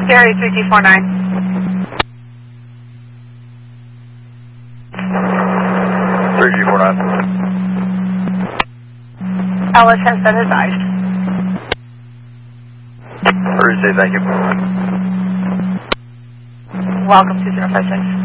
Gary 3249. 3249. Ellis has been advised. Thursday, thank you. Welcome to 056.